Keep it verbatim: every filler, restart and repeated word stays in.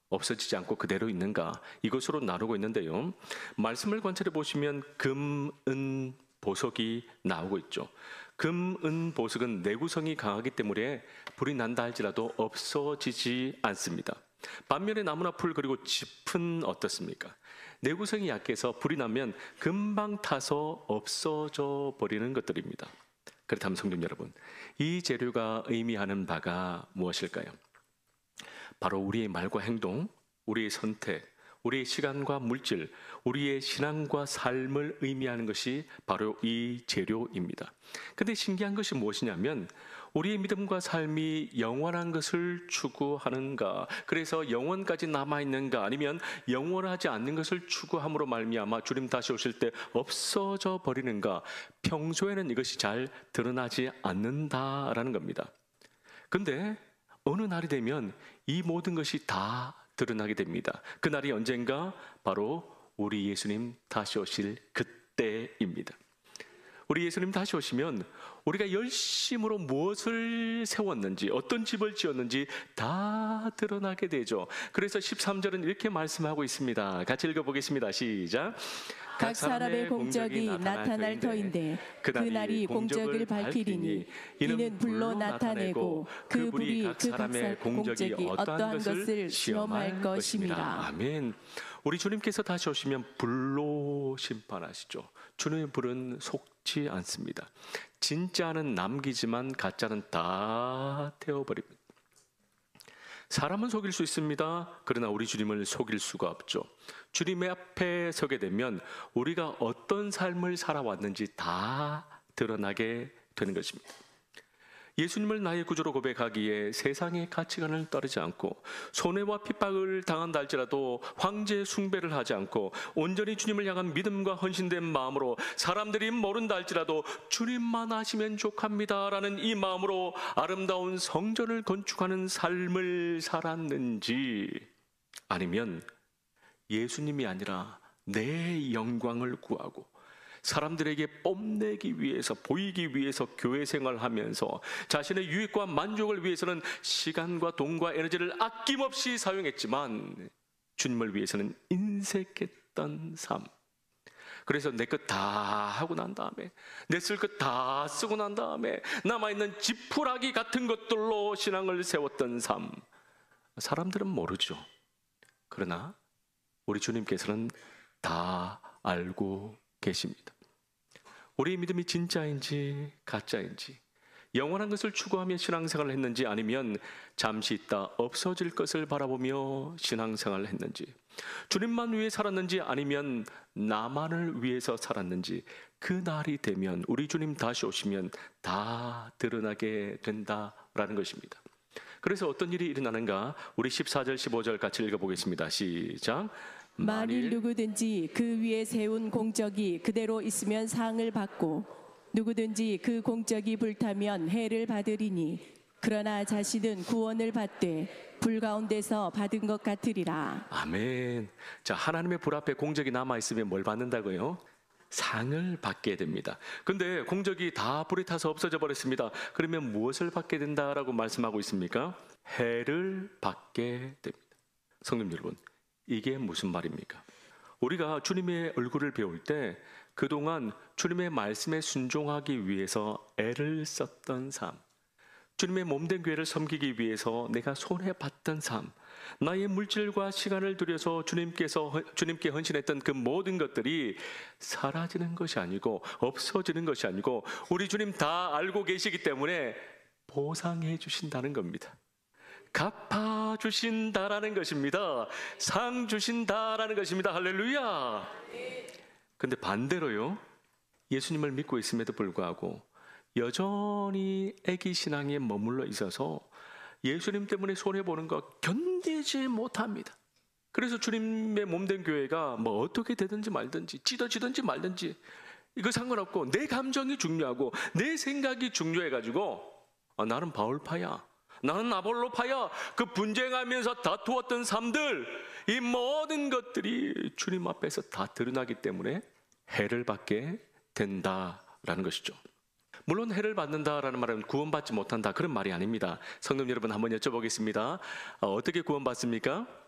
없어지지 않고 그대로 있는가? 이것으로 나누고 있는데요. 말씀을 관찰해 보시면 금, 은, 보석이 나오고 있죠. 금, 은, 보석은 내구성이 강하기 때문에 불이 난다 할지라도 없어지지 않습니다. 반면에 나무나 풀 그리고 짚은 어떻습니까? 내구성이 약해서 불이 나면 금방 타서 없어져 버리는 것들입니다. 그렇다면 성도 여러분, 이 재료가 의미하는 바가 무엇일까요? 바로 우리의 말과 행동, 우리의 선택, 우리의 시간과 물질, 우리의 신앙과 삶을 의미하는 것이 바로 이 재료입니다. 근데 신기한 것이 무엇이냐면 우리의 믿음과 삶이 영원한 것을 추구하는가, 그래서 영원까지 남아있는가, 아니면 영원하지 않는 것을 추구함으로 말미암아 주님 다시 오실 때 없어져 버리는가, 평소에는 이것이 잘 드러나지 않는다라는 겁니다. 근데 어느 날이 되면 이 모든 것이 다 드러나게 됩니다. 그날이 언젠가? 바로 우리 예수님 다시 오실 그때입니다. 우리 예수님 다시 오시면 우리가 열심으로 무엇을 세웠는지, 어떤 집을 지었는지 다 드러나게 되죠. 그래서 십삼 절은 이렇게 말씀하고 있습니다. 같이 읽어보겠습니다. 시작. 각 사람의 공적이 나타날 터인데 그날이 공적을 밝히리니 이는 불로 나타내고 그 불이 각 사람의 공적이 어떠한 것을 시험할 것입니다. 아멘. 우리 주님께서 다시 오시면 불로 심판하시죠. 주님의 불은 속지 않습니다. 진짜는 남기지만 가짜는 다 태워버립니다. 사람은 속일 수 있습니다. 그러나 우리 주님을 속일 수가 없죠. 주님의 앞에 서게 되면 우리가 어떤 삶을 살아왔는지 다 드러나게 되는 것입니다. 예수님을 나의 구주로 고백하기에 세상의 가치관을 따르지 않고 손해와 핍박을 당한다 할지라도 황제 숭배를 하지 않고 온전히 주님을 향한 믿음과 헌신된 마음으로 사람들이 모른다 할지라도 주님만 아시면 족합니다라는 이 마음으로 아름다운 성전을 건축하는 삶을 살았는지, 아니면 예수님이 아니라 내 영광을 구하고 사람들에게 뽐내기 위해서, 보이기 위해서 교회 생활하면서 자신의 유익과 만족을 위해서는 시간과 돈과 에너지를 아낌없이 사용했지만 주님을 위해서는 인색했던 삶. 그래서 내 것 다 하고 난 다음에, 내 쓸 것 다 쓰고 난 다음에 남아있는 지푸라기 같은 것들로 신앙을 세웠던 삶. 사람들은 모르죠. 그러나 우리 주님께서는 다 알고 계십니다. 우리의 믿음이 진짜인지 가짜인지, 영원한 것을 추구하며 신앙생활을 했는지 아니면 잠시 있다 없어질 것을 바라보며 신앙생활을 했는지, 주님만 위해 살았는지 아니면 나만을 위해서 살았는지, 그 날이 되면, 우리 주님 다시 오시면 다 드러나게 된다라는 것입니다. 그래서 어떤 일이 일어나는가? 우리 십사 절 십오 절 같이 읽어보겠습니다. 시작. 만일 누구든지 그 위에 세운 공적이 그대로 있으면 상을 받고 누구든지 그 공적이 불타면 해를 받으리니 그러나 자신은 구원을 받되 불 가운데서 받은 것 같으리라. 아멘. 자, 하나님의 불 앞에 공적이 남아있으면 뭘 받는다고요? 상을 받게 됩니다. 근데 공적이 다 불이 타서 없어져 버렸습니다. 그러면 무엇을 받게 된다라고 말씀하고 있습니까? 해를 받게 됩니다. 성도 여러분, 이게 무슨 말입니까? 우리가 주님의 얼굴을 배울 때 그동안 주님의 말씀에 순종하기 위해서 애를 썼던 삶, 주님의 몸된 교회를 섬기기 위해서 내가 손해봤던 삶, 나의 물질과 시간을 들여서 주님께서, 주님께 헌신했던 그 모든 것들이 사라지는 것이 아니고 없어지는 것이 아니고 우리 주님 다 알고 계시기 때문에 보상해 주신다는 겁니다. 갚아주신다라는 것입니다. 상 주신다라는 것입니다. 할렐루야. 근데 반대로요, 예수님을 믿고 있음에도 불구하고 여전히 애기 신앙에 머물러 있어서 예수님 때문에 손해보는 거 견디지 못합니다. 그래서 주님의 몸된 교회가 뭐 어떻게 되든지 말든지, 찢어지든지 말든지 이거 상관없고 내 감정이 중요하고 내 생각이 중요해가지고 아, 나는 바울파야, 나는 아볼로파야, 그 분쟁하면서 다투었던 삶들, 이 모든 것들이 주님 앞에서 다 드러나기 때문에 해를 받게 된다라는 것이죠. 물론 해를 받는다라는 말은 구원받지 못한다, 그런 말이 아닙니다. 성도 여러분, 한번 여쭤보겠습니다. 어, 어떻게 구원받습니까?